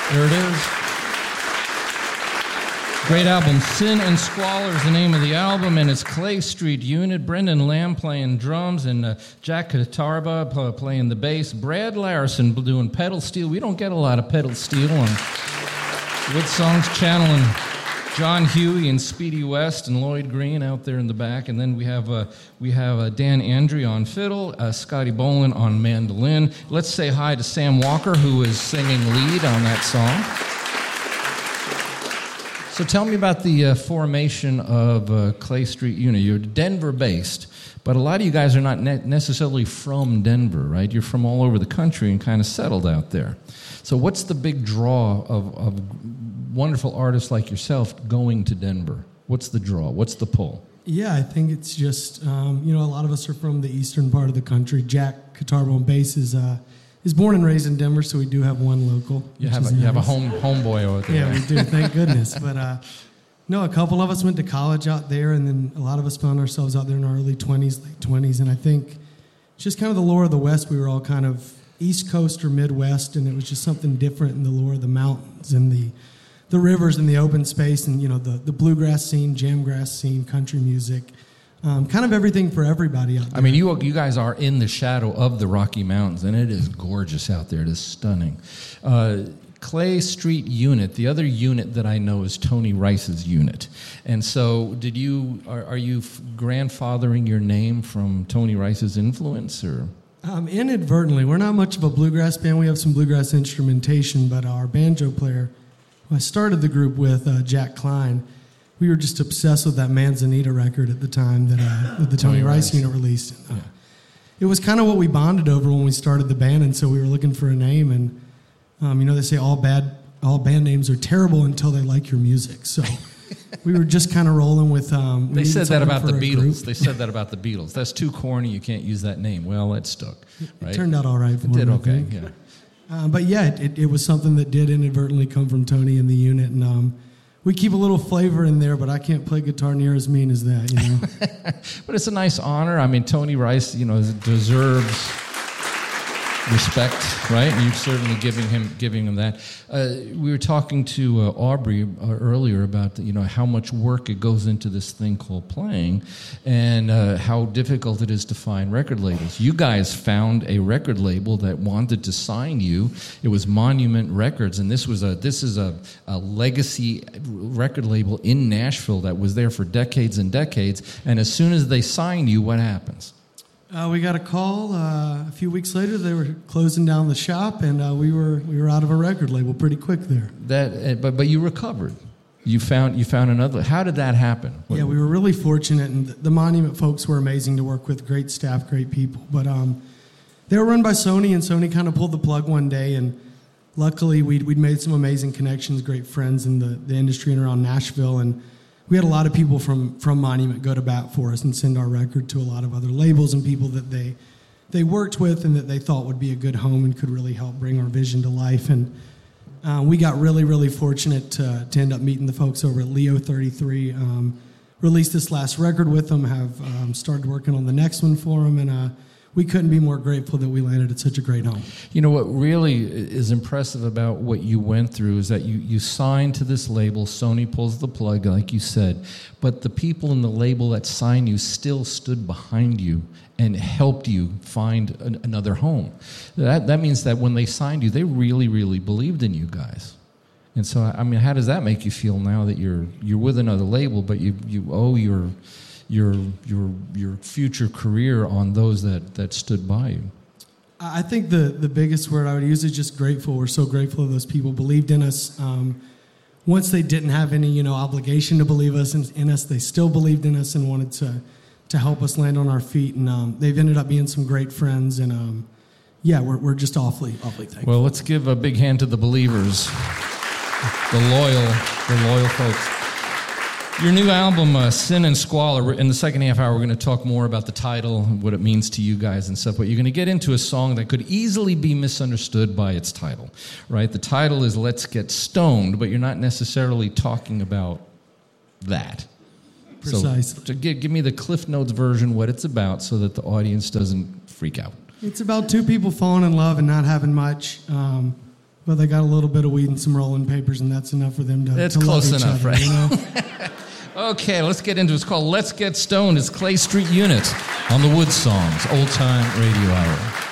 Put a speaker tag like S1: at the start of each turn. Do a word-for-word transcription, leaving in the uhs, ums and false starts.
S1: There it is. Great album. Sin and Squalor is the name of the album, and it's Clay Street Unit. Brendan Lamb playing drums, and uh, Jack Katarba pl- playing the bass. Brad Larson doing pedal steel. We don't get a lot of pedal steel on Wood Songs, channeling John Huey and Speedy West and Lloyd Green out there in the back. And then we have uh, we have uh, Dan Andre on fiddle, uh, Scotty Boland on mandolin. Let's say hi to Sam Walker, who is singing lead on that song. So tell me about the uh, formation of uh, Clay Street Unit. You're Denver-based, but a lot of you guys are not ne- necessarily from Denver, right? You're from all over the country and kind of settled out there. So what's the big draw of, of wonderful artists like yourself going to Denver? What's the draw? What's the pull?
S2: Yeah, I think it's just, um, you know, a lot of us are from the eastern part of the country. Jack Katarba on bass is... Uh, He's born and raised in Denver, so we do have one local.
S1: You have a, you
S2: nice.
S1: have a home homeboy over there.
S2: Yeah, we do. Thank goodness. But uh, no, a couple of us went to college out there, and then a lot of us found ourselves out there in our early twenties, late twenties. And I think just kind of the lore of the West, we were all kind of East Coast or Midwest, and it was just something different in the lore of the mountains and the the rivers and the open space, and you know the the bluegrass scene, jamgrass scene, country music. Um, kind of everything for everybody out there.
S1: I mean, you you guys are in the shadow of the Rocky Mountains, and it is gorgeous out there. It is stunning. Uh, Clay Street Unit, the other unit that I know is Tony Rice's unit. And so did you, are, are you grandfathering your name from Tony Rice's influence, or?
S2: Um, inadvertently. We're not much of a bluegrass band. We have some bluegrass instrumentation, but our banjo player, who I started the group with, uh, Jack Klein, we were just obsessed with that Manzanita record at the time that, uh, that the Tony, Tony Rice, Rice unit released. Uh, yeah. It was kind of what we bonded over when we started the band, and so we were looking for a name. And um, you know, they say all bad all band names are terrible until they like your music. So we were just kind of rolling with. Um,
S1: they said that about the Beatles. They said that about the Beatles. That's too corny. You can't use that name. Well, it stuck. Right?
S2: It turned out all right. For
S1: it did
S2: them,
S1: okay. Yeah.
S2: Uh, but yeah, it, it was something that did inadvertently come from Tony and the unit, and. Um, We keep a little flavor in there, but I can't play guitar near as mean as that, you know.
S1: But it's a nice honor. I mean, Tony Rice, you know, deserves respect, right? And you've certainly giving him giving him that. Uh, we were talking to uh, Aubrey uh, earlier about the, you know, how much work it goes into this thing called playing, and uh, how difficult it is to find record labels. You guys found a record label that wanted to sign you. It was Monument Records, and this was a this is a, a legacy record label in Nashville that was there for decades and decades. And as soon as they signed you, what happens?
S2: Uh, we got a call uh, a few weeks later. They were closing down the shop, and uh, we were we were out of a record label pretty quick there.
S1: That, uh, but but you recovered. You found you found another. How did that happen?
S2: Yeah, we were really fortunate, and the Monument folks were amazing to work with. Great staff, great people. But um, they were run by Sony, and Sony kind of pulled the plug one day. And luckily, we'd we'd made some amazing connections, great friends in the, the industry and around Nashville, and we had a lot of people from, from Monument go to bat for us and send our record to a lot of other labels and people that they they worked with and that they thought would be a good home and could really help bring our vision to life. And uh, we got really, really fortunate to, to end up meeting the folks over at Leo thirty-three. Um, released this last record with them, have um, started working on the next one for them, and uh, we couldn't be more grateful that we landed at such a great home.
S1: You know, what really is impressive about what you went through is that you, you signed to this label, Sony pulls the plug, like you said, but the people in the label that signed you still stood behind you and helped you find an, another home. That that means that when they signed you, they really, really believed in you guys. And so, I mean, how does that make you feel now that you're you're with another label, but you, you owe your... your your your future career on those that, that stood by you?
S2: I think the, the biggest word I would use is just grateful. We're so grateful that those people believed in us. Um, once they didn't have any, you know, obligation to believe us in, in us, they still believed in us and wanted to to help us land on our feet. And um, they've ended up being some great friends. And um, yeah, we're we're just awfully awfully thankful.
S1: Well, let's give a big hand to the believers, the loyal, the loyal folks. Your new album, uh, Sin and Squalor, in the second half hour, we're going to talk more about the title, what it means to you guys and stuff, but you're going to get into a song that could easily be misunderstood by its title, right? The title is Let's Get Stoned, but you're not necessarily talking about that.
S2: Precisely.
S1: So to give, give me the Cliff Notes version, what it's about, so that the audience doesn't freak out.
S2: It's about two people falling in love and not having much. Um, But they got a little bit of weed and some rolling papers, and that's enough for them to,
S1: That's
S2: to
S1: close
S2: love each
S1: enough,
S2: other,
S1: right?
S2: You know?
S1: Okay, let's get into it. It's called Let's Get Stoned. It's Clay Street Unit on the Wood Songs, Old Time Radio Hour.